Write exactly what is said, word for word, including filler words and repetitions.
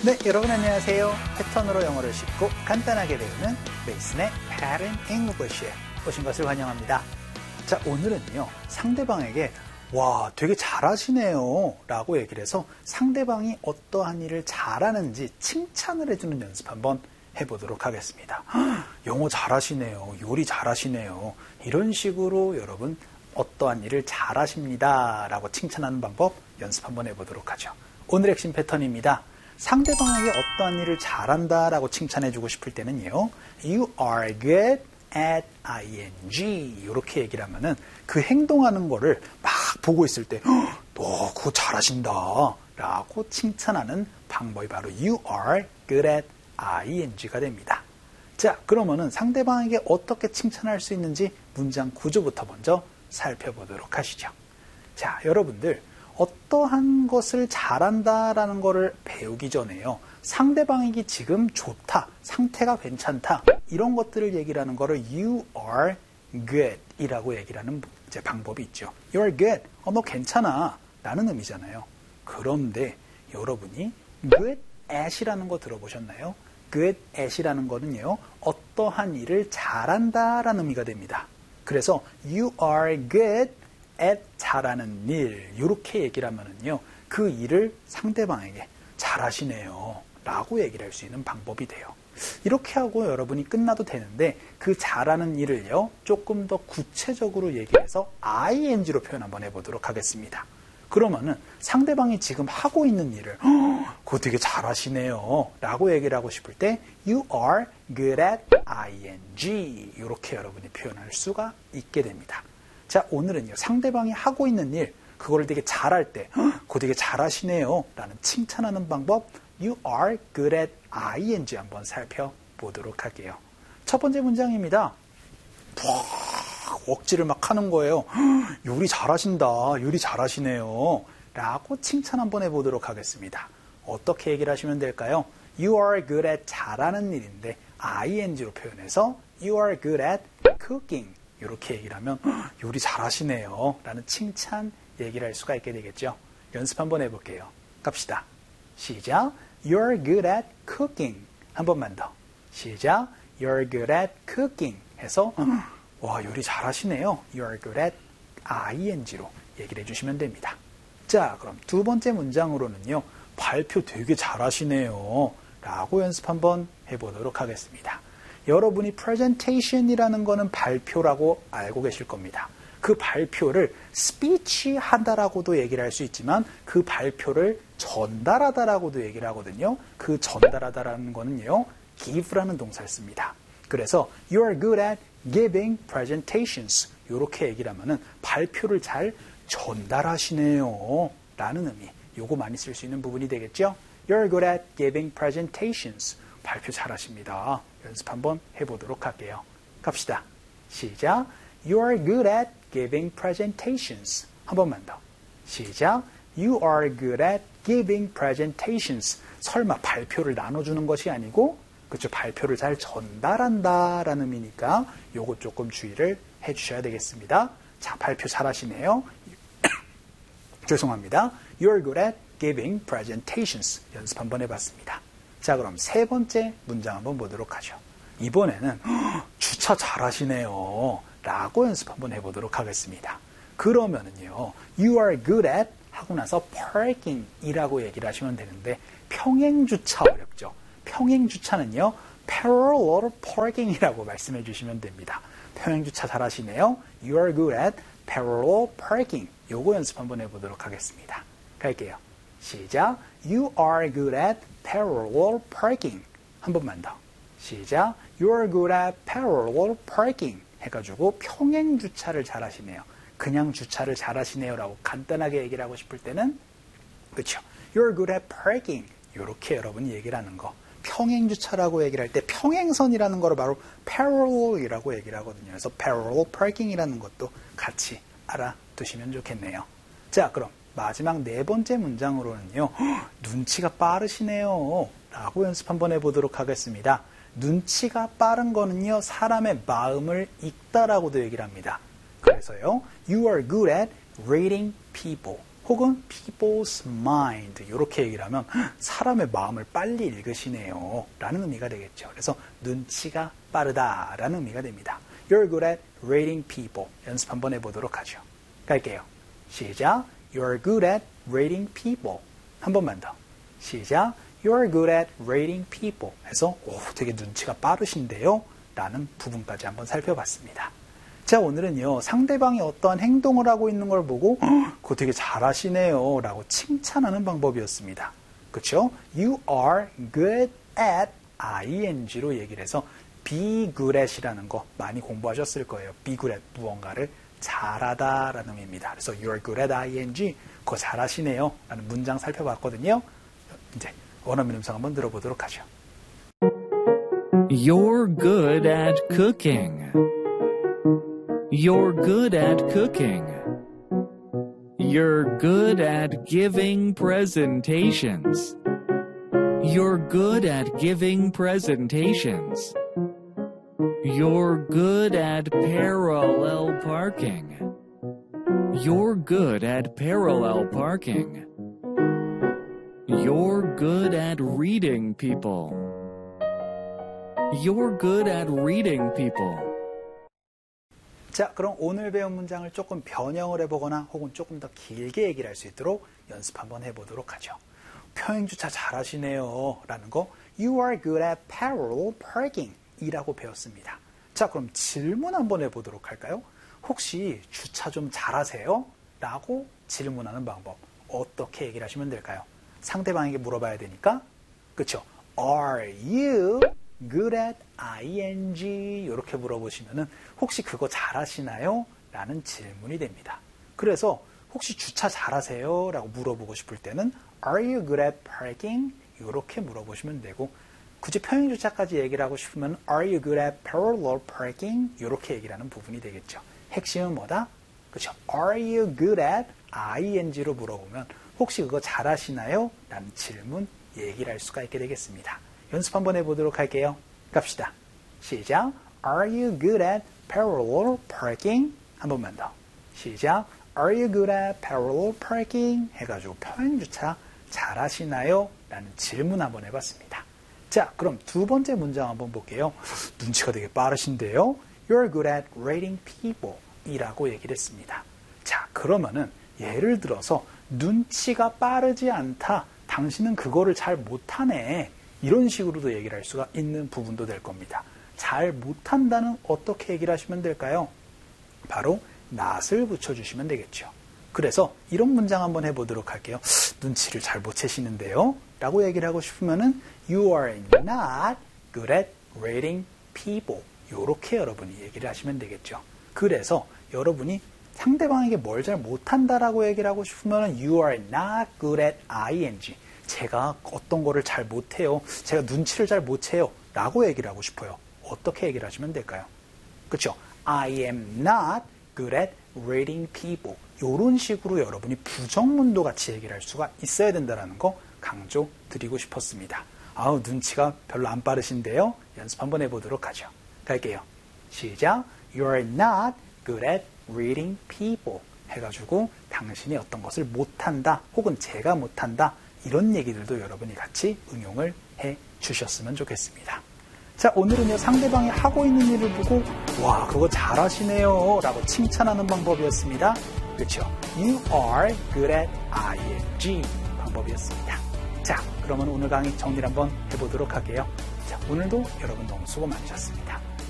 네, 여러분 안녕하세요. 패턴으로 영어를 쉽고 간단하게 배우는 메이슨의 Pattern English에 오신 것을 환영합니다. 자, 오늘은요, 상대방에게 와, 되게 잘하시네요 라고 얘기를 해서 상대방이 어떠한 일을 잘하는지 칭찬을 해주는 연습 한번 해보도록 하겠습니다. 영어 잘하시네요. 요리 잘하시네요. 이런 식으로 여러분 어떠한 일을 잘하십니다 라고 칭찬하는 방법 연습 한번 해보도록 하죠. 오늘의 핵심 패턴입니다. 상대방에게 어떠한 일을 잘한다 라고 칭찬해주고 싶을 때는요, You are good at ing 이렇게 얘기를 하면은 그 행동하는 거를 막 보고 있을 때 너 그거 잘하신다 라고 칭찬하는 방법이 바로 You are good at ing가 됩니다. 자, 그러면은 상대방에게 어떻게 칭찬할 수 있는지 문장 구조부터 먼저 살펴보도록 하시죠. 자, 여러분들 어떠한 것을 잘한다라는 것을 배우기 전에요, 상대방에게 지금 좋다, 상태가 괜찮다 이런 것들을 얘기를 하는 거를 You are good 이라고 얘기를 하는 이제 방법이 있죠. You are good, 어, 너 괜찮아 라는 의미잖아요. 그런데 여러분이 good at 이라는 거 들어보셨나요? good at 이라는 거는요, 어떠한 일을 잘한다 라는 의미가 됩니다. 그래서 You are good at 잘하는 일 이렇게 얘기를 하면은요, 그 일을 상대방에게 잘하시네요 라고 얘기를 할 수 있는 방법이 돼요. 이렇게 하고 여러분이 끝나도 되는데 그 잘하는 일을요 조금 더 구체적으로 얘기해서 ing로 표현 한번 해보도록 하겠습니다. 그러면은 상대방이 지금 하고 있는 일을 그거 되게 잘하시네요 라고 얘기를 하고 싶을 때 You are good at ing 이렇게 여러분이 표현할 수가 있게 됩니다. 자, 오늘은요, 상대방이 하고 있는 일, 그거를 되게 잘할 때, 그거 되게 잘하시네요 라는 칭찬하는 방법, You are good at ing 한번 살펴보도록 할게요. 첫 번째 문장입니다. 푹 억지를 막 하는 거예요. 요리 잘하신다, 요리 잘하시네요 라고 칭찬 한번 해보도록 하겠습니다. 어떻게 얘기를 하시면 될까요? You are good at 잘하는 일인데 ing로 표현해서 You are good at cooking 이렇게 얘기를 하면 요리 잘하시네요 라는 칭찬 얘기를 할 수가 있게 되겠죠. 연습 한번 해볼게요. 갑시다. 시작. You're good at cooking. 한 번만 더. 시작. You're good at cooking 해서 와, 요리 잘하시네요. You're good at ing로 얘기를 해주시면 됩니다. 자, 그럼 두 번째 문장으로는요, 발표 되게 잘하시네요 라고 연습 한번 해보도록 하겠습니다. 여러분이 presentation이라는 거는 발표라고 알고 계실 겁니다. 그 발표를 speech 한다라고도 얘기를 할 수 있지만 그 발표를 전달하다라고도 얘기를 하거든요. 그 전달하다라는 거는요, give라는 동사를 씁니다. 그래서 you are good at giving presentations 이렇게 얘기를 하면은 발표를 잘 전달하시네요 라는 의미, 요거 많이 쓸 수 있는 부분이 되겠죠. You're good at giving presentations. 발표 잘하십니다. 연습 한번 해보도록 할게요. 갑시다. 시작. You are good at giving presentations. 한 번만 더. 시작. You are good at giving presentations. 설마 발표를 나눠주는 것이 아니고, 그렇죠, 발표를 잘 전달한다 라는 의미니까 요거 조금 주의를 해주셔야 되겠습니다. 자, 발표 잘하시네요. 죄송합니다. You are good at giving presentations. 연습 한번 해봤습니다. 자, 그럼 세 번째 문장 한번 보도록 하죠. 이번에는 주차 잘하시네요 라고 연습 한번 해보도록 하겠습니다. 그러면은요, You are good at 하고 나서 parking 이라고 얘기를 하시면 되는데, 평행주차 어렵죠. 평행주차는요, parallel parking 이라고 말씀해 주시면 됩니다. 평행주차 잘하시네요. You are good at parallel parking. 요거 연습 한번 해보도록 하겠습니다. 갈게요. 시작. You are good at parallel parking. 한 번만 더. 시작. You are good at parallel parking. 해가지고 평행 주차를 잘하시네요. 그냥 주차를 잘하시네요 라고 간단하게 얘기를 하고 싶을 때는, 그렇죠, You are good at parking. 이렇게 여러분이 얘기를 하는 거. 평행 주차라고 얘기를 할 때 평행선이라는 거를 바로 parallel이라고 얘기를 하거든요. 그래서 parallel parking이라는 것도 같이 알아두시면 좋겠네요. 자, 그럼 마지막 네 번째 문장으로는요, 눈치가 빠르시네요 라고 연습 한번 해보도록 하겠습니다. 눈치가 빠른 거는요, 사람의 마음을 읽다라고도 얘기를 합니다. 그래서요, You are good at reading people. 혹은 people's mind 이렇게 얘기를 하면 사람의 마음을 빨리 읽으시네요 라는 의미가 되겠죠. 그래서 눈치가 빠르다라는 의미가 됩니다. You're good at reading people. 연습 한번 해보도록 하죠. 갈게요. 시작. You're good at reading people. 한 번만 더. 시작. You're good at reading people. 해서 오, 되게 눈치가 빠르신데요 라는 부분까지 한번 살펴봤습니다. 자, 오늘은요, 상대방이 어떠한 행동을 하고 있는 걸 보고 그거 되게 잘하시네요 라고 칭찬하는 방법이었습니다. 그렇죠? You are good at ing로 얘기를 해서 be good at이라는 거 많이 공부하셨을 거예요. be good at 무언가를 잘하다라는 의미입니다. 그래서 you're good at ing 그거 잘하시네요 라는 문장 살펴봤거든요. 이제 원어민 음성 한번 들어보도록 하죠. You're good at cooking. You're good at cooking. You're good at giving presentations. You're good at giving presentations. You're good at parallel parking. You're good at parallel parking. You're good at reading people. You're good at reading people. 자, 그럼 오늘 배운 문장을 조금 변형을 해보거나 혹은 조금 더 길게 얘기를 할 수 있도록 연습 한번 해보도록 하죠. 평행주차 잘하시네요 라는 거 You are good at parallel parking 이라고 배웠습니다. 자, 그럼 질문 한번 해보도록 할까요? 혹시 주차 좀 잘하세요? 라고 질문하는 방법 어떻게 얘기를 하시면 될까요? 상대방에게 물어봐야 되니까 그렇죠? Are you good at ing 이렇게 물어보시면은 혹시 그거 잘하시나요? 라는 질문이 됩니다. 그래서 혹시 주차 잘하세요? 라고 물어보고 싶을 때는 Are you good at parking? 이렇게 물어보시면 되고 굳이 평행주차까지 얘기를 하고 싶으면 Are you good at parallel parking? 이렇게 얘기를 하는 부분이 되겠죠. 핵심은 뭐다? 그렇죠. Are you good at ing로 물어보면 혹시 그거 잘하시나요? 라는 질문 얘기를 할 수가 있게 되겠습니다. 연습 한번 해보도록 할게요. 갑시다. 시작. Are you good at parallel parking? 한 번만 더. 시작. Are you good at parallel parking? 해가지고 평행주차 잘하시나요? 라는 질문 한번 해봤습니다. 자, 그럼 두 번째 문장 한번 볼게요. 눈치가 되게 빠르신데요. You're good at rating people 이라고 얘기를 했습니다. 자, 그러면은 예를 들어서 눈치가 빠르지 않다. 당신은 그거를 잘 못하네. 이런 식으로도 얘기를 할 수가 있는 부분도 될 겁니다. 잘 못한다는 어떻게 얘기를 하시면 될까요? 바로 not을 붙여주시면 되겠죠. 그래서 이런 문장 한번 해보도록 할게요. 눈치를 잘 못 채시는데요. 라고 얘기를 하고 싶으면은 You are not good at reading people. 이렇게 여러분이 얘기를 하시면 되겠죠. 그래서 여러분이 상대방에게 뭘 잘 못한다라고 얘기를 하고 싶으면 You are not good at ing. 제가 어떤 거를 잘 못해요. 제가 눈치를 잘 못 채요. 라고 얘기를 하고 싶어요. 어떻게 얘기를 하시면 될까요? 그렇죠? I am not good at reading people. 이런 식으로 여러분이 부정문도 같이 얘기를 할 수가 있어야 된다는 거 강조드리고 싶었습니다. 아우, 눈치가 별로 안 빠르신데요. 연습 한번 해보도록 하죠. 갈게요. 시작. You are not good at reading people. 해가지고 당신이 어떤 것을 못한다 혹은 제가 못한다 이런 얘기들도 여러분이 같이 응용을 해 주셨으면 좋겠습니다. 자, 오늘은요 상대방이 하고 있는 일을 보고 와 그거 잘하시네요 라고 칭찬하는 방법이었습니다. 그렇죠? You are good at ing 방법이었습니다. 자, 그러면 오늘 강의 정리를 한번 해보도록 할게요. 자, 오늘도 여러분 너무 수고 많으셨습니다.